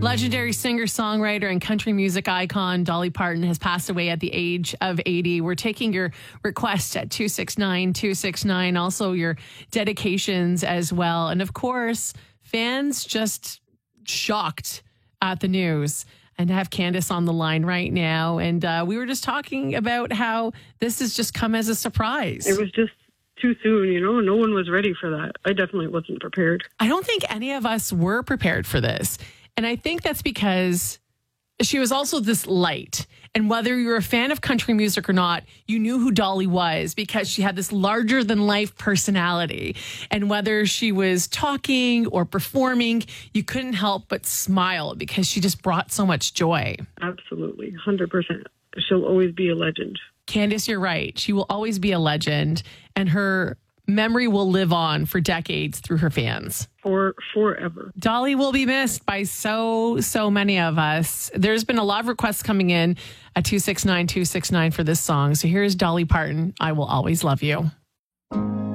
Legendary singer-songwriter and country music icon Dolly Parton has passed away at the age of 80. We're taking your requests at 269-269, also your dedications as well. And of course, fans just shocked at the news. And I have Candace on the line right now. And we were just talking about how this has just come as a surprise. It was just too soon, no one was ready for that. I definitely wasn't prepared. I don't think any of us were prepared for this. And I think that's because she was also this light. And whether you're a fan of country music or not, you knew who Dolly was because she had this larger than life personality. And whether she was talking or performing, you couldn't help but smile because she just brought so much joy. Absolutely. 100%. She'll always be a legend. Candace, you're right. She will always be a legend, and her memory will live on for decades through her fans. Forever. Dolly will be missed by so many of us. There's been a lot of requests coming in at 269-269 for this song. So here's Dolly Parton, I Will Always Love You.